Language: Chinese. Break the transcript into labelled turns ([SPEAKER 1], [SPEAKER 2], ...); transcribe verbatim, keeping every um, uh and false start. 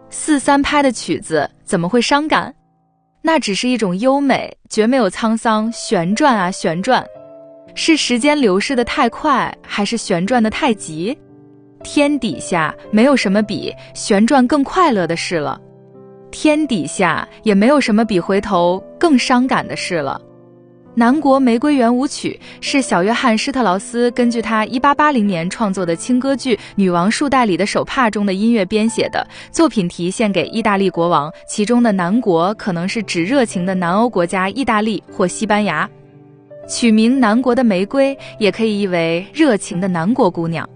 [SPEAKER 1] 四三拍的曲子怎么会伤感？那只是一种优美，绝没有沧桑。旋转啊旋转，是时间流逝的太快，还是旋转的太急？天底下没有什么比旋转更快乐的事了，天底下也没有什么比回头更伤感的事了。南国玫瑰圆舞曲是小约翰施特劳斯根据他一八八零年创作的轻歌剧《女王树袋里的手帕》中的音乐编写的，作品题献给意大利国王，其中的南国可能是指热情的南欧国家意大利或西班牙。取名南国的玫瑰也可以译为热情的南国姑娘。